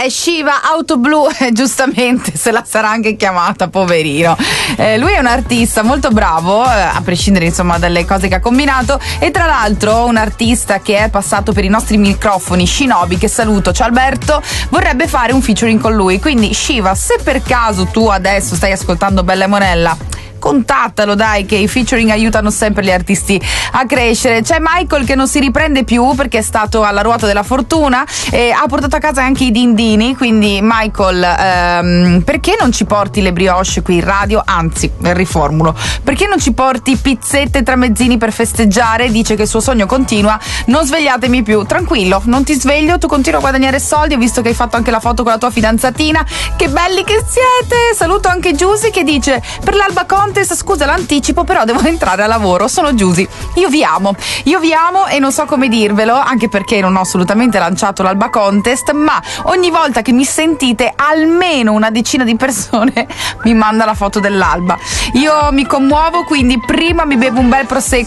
Shiva Auto Blu, giustamente se la sarà anche chiamata, poverino. Lui è un artista molto bravo, a prescindere insomma dalle cose che ha combinato, e tra l'altro un artista che è passato per i nostri microfoni, Shinobi, che saluto, ciao Alberto, vorrebbe fare un featuring con lui. Quindi Shiva, se per caso tu adesso stai ascoltando Bella e Monella, contattalo, dai, che i featuring aiutano sempre gli artisti a crescere. C'è Michael che non si riprende più perché è stato alla ruota della fortuna e ha portato a casa anche i dindini. Quindi Michael, perché non ci porti le brioche qui in radio? Anzi, riformulo, perché non ci porti pizzette tramezzini per festeggiare? Dice che il suo sogno continua. Non svegliatemi più. Tranquillo, non ti sveglio, tu continua a guadagnare soldi. Ho visto che hai fatto anche la foto con la tua fidanzatina, che belli che siete. Saluto anche Giusy che dice: per l'Alba Contest, scusa l'anticipo, però devo entrare a lavoro. Sono Giusy, io vi amo e non so come dirvelo, anche perché non ho assolutamente lanciato l'Alba Contest, ma ogni volta che mi sentite almeno una decina di persone mi manda la foto dell'alba. Io mi commuovo, quindi prima mi bevo un bel prosecco